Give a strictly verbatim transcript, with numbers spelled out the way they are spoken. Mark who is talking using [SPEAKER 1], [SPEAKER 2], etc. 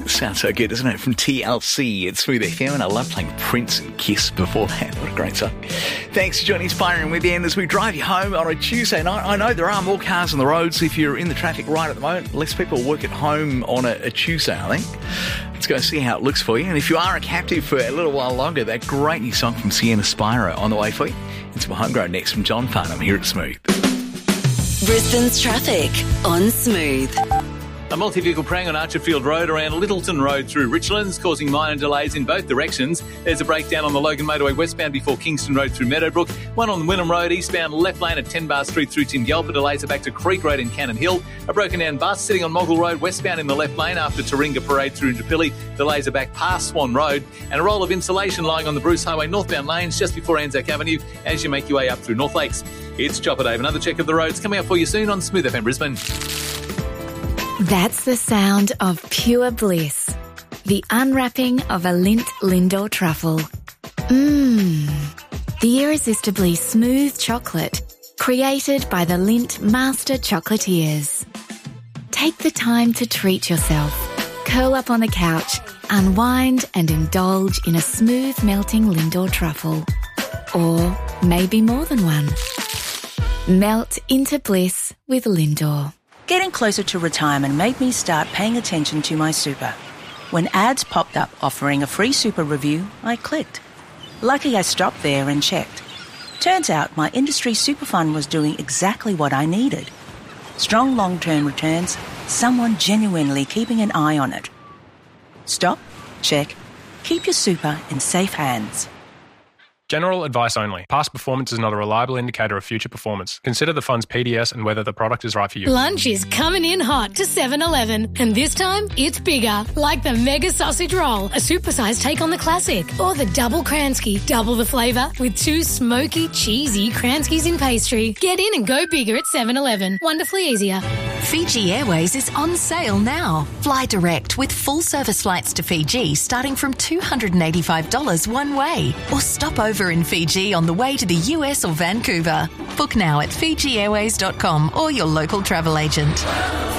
[SPEAKER 1] Sounds so good, doesn't it? From T L C, it's Smooth F M, and I love playing Prince and Kiss before that. What a great song. Thanks for joining Inspiring with Ian as we drive you home on a Tuesday night. I know there are more cars on the roads if you're in the traffic right at the moment. Less people work at home on a, a Tuesday, I think. Let's go see how it looks for you. And if you are a captive for a little while longer, that great new song from Sienna Spiro on the way for you. It's my Homegrown next from John Farnham here at Smooth.
[SPEAKER 2] Brisbane's traffic on Smooth.
[SPEAKER 3] A multi-vehicle prang on Archerfield Road around Littleton Road through Richlands, causing minor delays in both directions. There's a breakdown on the Logan Motorway westbound before Kingston Road through Meadowbrook. One on Wynnum Road eastbound left lane at ten Bar Street through Tingalpa. Delays are back to Creek Road in Cannon Hill. A broken down bus sitting on Moggle Road westbound in the left lane after Taringa Parade through Indooroopilly. Delays are back past Swan Road. And a roll of insulation lying on the Bruce Highway northbound lanes just before Anzac Avenue as you make your way up through North Lakes. It's Chopper Dave. Another check of the roads coming up for you soon on Smooth F M Brisbane.
[SPEAKER 4] That's the sound of pure bliss. The unwrapping of a Lindt Lindor truffle. Mmm. The irresistibly smooth chocolate created by the Lindt Master Chocolatiers. Take the time to treat yourself. Curl up on the couch, unwind and indulge in a smooth melting Lindor truffle. Or maybe more than one. Melt into bliss with Lindor.
[SPEAKER 5] Getting closer to retirement made me start paying attention to my super. When ads popped up offering a free super review, I clicked. Lucky I stopped there and checked. Turns out my industry super fund was doing exactly what I needed. Strong long-term returns, someone genuinely keeping an eye on it. Stop, check, keep your super in safe hands.
[SPEAKER 6] General advice only. Past performance is not a reliable indicator of future performance. Consider the fund's P D S and whether the product is right for you.
[SPEAKER 7] Lunch is coming in hot to seven eleven, and this time it's bigger. Like the Mega Sausage Roll, a supersized take on the classic, or the Double Kransky, double the flavour with two smoky, cheesy Kranskys in pastry. Get in and go bigger at seven eleven. Wonderfully easier.
[SPEAKER 8] Fiji Airways is on sale now. Fly direct with full service flights to Fiji starting from two hundred eighty-five dollars one way. Or stop over in Fiji on the way to the U S or Vancouver. Book now at fiji airways dot com or your local travel agent.